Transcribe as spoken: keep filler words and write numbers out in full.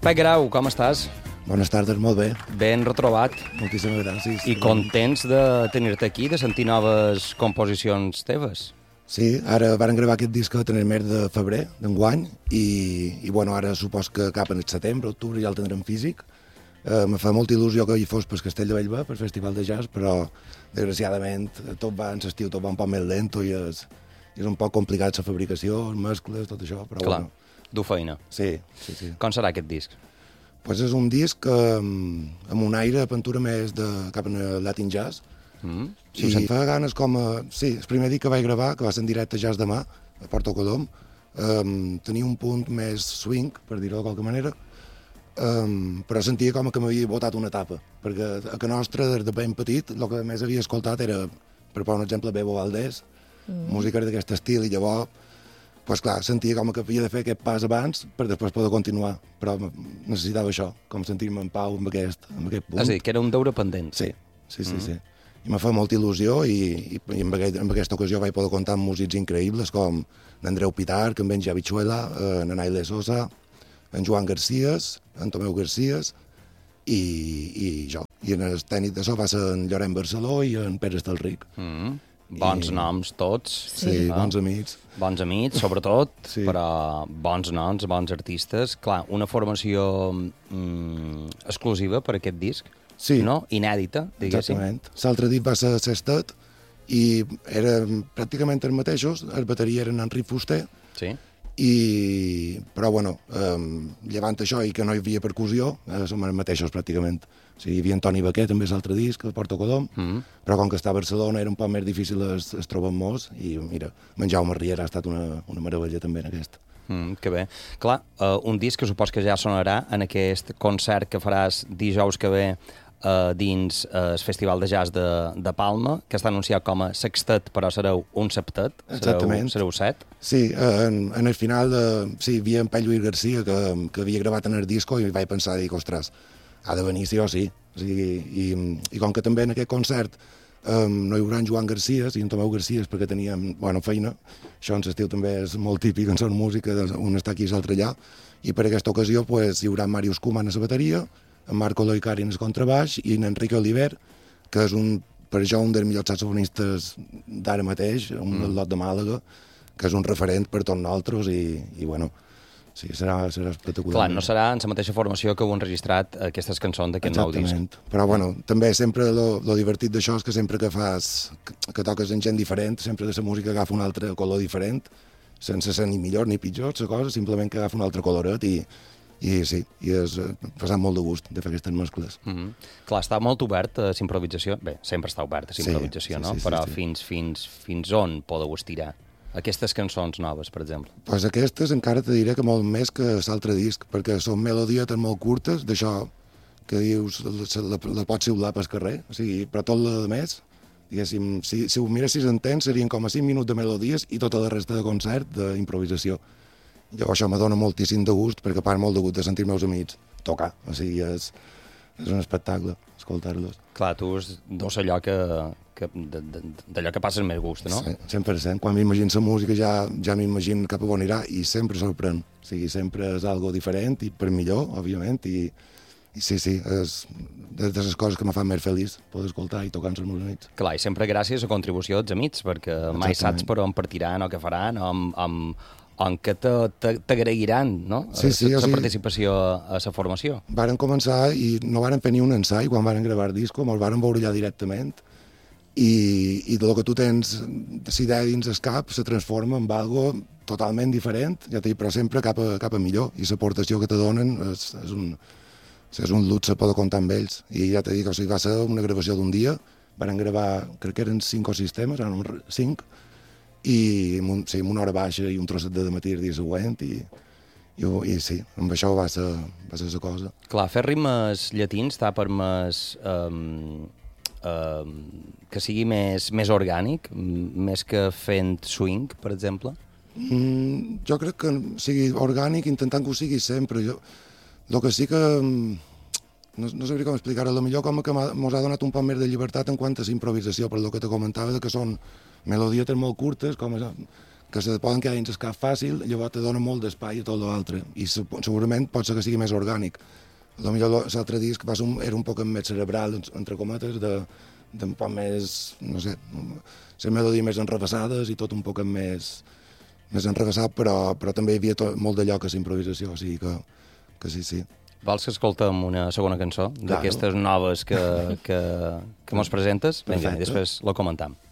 Pep Grau, com estàs? Bones tardes, molt bé. Ben retrobat. Moltíssimes gràcies. I contents de tenir-te aquí, de sentir noves composicions teves. Sí, ara varen gravar aquest disc a el mes de febrer d'enguany i, i bueno, ara supos que cap en el setembre, octubre ja el tindrem físic. Eh, me fa molta il·lusió que hi fos per Castell de Bellver, per Festival de Jazz, però desgraciadament tot va en l'estiu, tot va un poc més lento i és, és un poc complicat la fabricació, les mescles, tot això, però Clar, bueno. du feina. Sí, sí, sí. Com serà aquest disc? Pues és un disc amb, amb un aire de pintura més de, cap a Latin Jazz. Mm? I em fa ganes com a... Sí, el primer dia que vaig gravar, que va ser en directe Jazz Demà, a Porto Colom, um, tenia un punt més swing, per dir-ho de qualque manera, um, però sentia com que m'havia botat una etapa, perquè a que nostra, des de ben petit, el que més havia escoltat era, per posar un exemple, Bebo Valdés, mm. música d'aquest estil, i llavors, pues clar, sentia com que havia de fer aquest pas abans per després poder continuar, però necessitava això, com sentir-me en pau amb aquest, amb aquest punt. És a dir, que era un deure pendent. Sí, sí, sí, mm. sí. I m'ha fet molta il·lusió i, i, i en, aquest, en aquesta ocasió vaig poder comptar amb músics increïbles com n'Andreu Pitar, que en Benja Bichuela, eh, en Naile Sosa, en Joan Garcías, en Tomeu Garcías i, i jo. I en el tècnic de so va ser en Llorenç Barceló i en Pere Estelric. Mm. Bons I... noms tots. Sí, sí bons amics. Bons amics, sobretot, sí. Però bons noms, bons artistes. Clar, una formació mm, exclusiva per aquest disc. Sí. No? Inèdita, diguéssim. Exactament. L'altre dit va ser Sestet i eren pràcticament els mateixos. El bateria era en Enric Fuster. Sí. I... Però, bueno, eh, llevant això i que no hi havia percussió, eh, som els mateixos pràcticament. O sigui, hi havia en Toni Baquet, també és l'altre disc, el Porto Colom, mm -hmm. però com que està a Barcelona era un poc més difícil es, es troben molts i, mira, en Jaume Riera ha estat una, una meravella també en aquest. Mm, que bé. Clar, uh, un disc que supos que ja sonarà en aquest concert que faràs dijous que ve uh, dins uh, el Festival de Jazz de, de Palma, que està anunciat com a sextet, però sereu un septet. Exactament. Sereu, sereu set. Sí, en, en el final, de, sí, hi havia en Pep Lluís Garcia que, que havia gravat en el disco i vaig pensar, dic, ostres, ha de venir sí o sí. O sigui, i, i com que també en aquest concert um, no hi haurà en Joan Garcías i en Tomeu Garcías perquè teníem, bueno, feina, això en l'estiu també és molt típic en la música, un està aquí i l'altre allà, i per aquesta ocasió pues, hi haurà en Màrius Koeman a la bateria, en Marco Loicari en el contrabaix i en Enrique Oliver, que és un, per això un dels millors saxofonistes d'ara mateix, un mm. lot de Màlaga, que és un referent per tots nosaltres i, i bueno, sí, serà, serà espectacular. Clar, no serà en la mateixa formació que heu enregistrat aquestes cançons d'aquest nou disc. Exactament. Però, bueno, també sempre lo, lo divertit d'això és que sempre que fas, que, que toques en gent diferent, sempre de la música agafa un altre color diferent, sense ser ni millor ni pitjor, la cosa, simplement que agafa un altre coloret i, i sí, i és passat molt de gust de fer aquestes mescles. Mm -hmm. Clar, està molt obert a la improvisació. Bé, sempre està obert a la improvisació, sí, sí, no? Sí, sí, Però sí. fins, fins, fins on podeu estirar? Aquestes cançons noves, per exemple. Doncs pues aquestes encara te diré que molt més que l'altre disc, perquè són melodietes molt curtes, d'això que dius, la, la, la pots xiular pel carrer, o sigui, però tot el més, diguéssim, si, si ho miressis en temps, serien com a cinc minuts de melodies i tota la resta de concert d'improvisació. Llavors això me dona moltíssim de gust, perquè a part molt de gust de sentir meus amics tocar, o sigui, és, és un espectacle escoltar-los. Clar, tu deu ser allò que, que d'allò que passes més gust, no? Sí, cent per cent. Quan m'imagino la música ja, ja m'imagino cap a on anirà i sempre sorprèn. O sigui, sempre és algo diferent i per millor, òbviament, i, i sí, sí, és de les coses que me fan més feliç, poder escoltar i tocar amb els meus amics. Clar, i sempre gràcies a contribució dels amics, perquè Exactament. Mai saps per on partiran o què faran, o amb, amb, en què t'agraïran, no? Sí, sí, la o sigui, participació a la formació. Varen començar i no varen fer ni un ensai quan varen gravar el disco, me'l varen veure allà directament i, i del que tu tens d'idea dins el cap se transforma en algo totalment diferent, ja t'he dit, però sempre cap a, cap a millor, i l'aportació que te donen és, és, un, és un luxe poder comptar amb ells, i ja t'he dit, o sigui, va ser una gravació d'un dia, varen gravar, crec que eren cinc o sis temes, eren cinc, i sí, amb una hora baixa i un trosset de dematí el dia següent i, i, i sí, amb això va ser, va ser la cosa. Clar, fer ritmes llatins t'ha permès um, um, que sigui més, més orgànic, més que fent swing, per exemple? Mm, jo crec que sigui orgànic intentant que ho sigui sempre. Jo, el que sí que no, no sabria com explicar-ho, potser com que mos ha donat un poc més de llibertat en quant a la improvisació, per el que te comentava, de que són melodietes molt curtes, com, que se poden quedar dins el cap fàcil, llavors te dona molt d'espai a tot l'altre, i segurament pot ser que sigui més orgànic. Potser l'altre disc va ser un, era un poc més cerebral, entre cometes, de, de un poc més, no sé, les melodies més enrevessades i tot un poc més, més enrevessat, però, però també hi havia tot, molt de lloc a la improvisació, o sigui que, que sí, sí. Vols que escoltem una segona cançó d'aquestes noves que, que, que mos presentes? Vinga, i després la comentam.